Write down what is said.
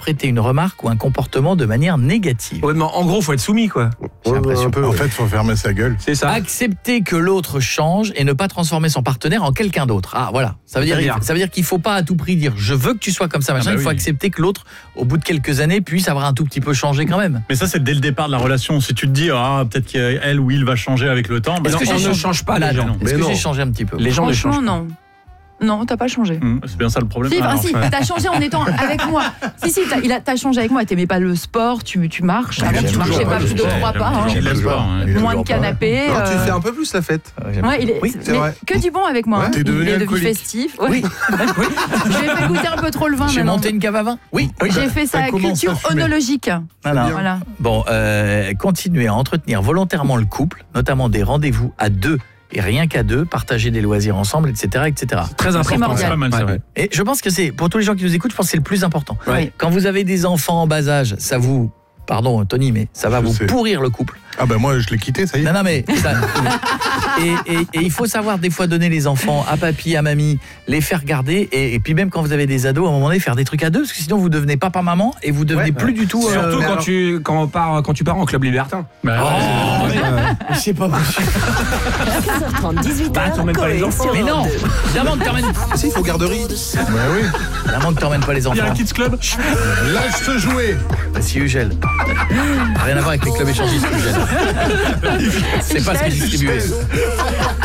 interpréter une remarque ou un comportement de manière négative. Ouais, mais en gros, faut être soumis, quoi. J'ai l'impression. Un peu. En fait, faut fermer sa gueule. C'est ça. Accepter que l'autre change et ne pas transformer son partenaire en quelqu'un d'autre. Ah voilà, ça veut dire qu'il faut pas à tout prix dire je veux que tu sois comme ça machin, il faut accepter que l'autre au bout de quelques années puisse avoir un tout petit peu changé quand même. Mais ça c'est dès le départ de la relation. Si tu te dis peut-être qu'elle ou il va changer avec le temps, Est-ce que on ne change pas les gens. Est-ce que j'ai changé un petit peu? Les gens ne changent pas. Non. Non, t'as pas changé. C'est bien ça le problème. Si, t'as changé en étant avec moi. Si, t'as changé avec moi. T'aimais pas le sport, tu marches. Avant, tu marchais pas plus de 3 pas. Moins de canapé. Non, tu fais un peu plus la fête. C'est vrai. Que du bon avec moi. T'es devenu alcoolique. Festif. Oui. J'ai fait goûter un peu trop le vin. J'ai monté une cave à vin. Oui. J'ai fait sa culture œnologique. Voilà. Bon, continuez à entretenir volontairement le couple, notamment des rendez-vous à 2. Et rien qu'à 2, partager des loisirs ensemble, etc. etc. C'est très important, c'est pas mal, c'est vrai. Et je pense que c'est, pour tous les gens qui nous écoutent, je pense que c'est le plus important. Ouais. Quand vous avez des enfants en bas âge, ça vous, pardon Tony, mais ça va vous pourrir le couple. Ah ben moi je l'ai quitté, ça y est. Non mais ça, et il faut savoir des fois donner les enfants à papy, à mamie, les faire garder et puis même quand vous avez des ados à un moment donné faire des trucs à 2 parce que sinon vous devenez papa maman et vous devenez plus du tout surtout quand tu pars en club libertin. C'est pas possible. 15h30, 18h. T'emmènes pas les enfants. Mais non, évidemment que t'emmènes. Si, il faut garderie. Oui. Évidemment que t'emmènes pas les enfants. Il y a un kids club. Lâche ce jouet. Si Ugel. Rien à voir avec les clubs échangistes Ugel. C'est pas ce qui est distribué.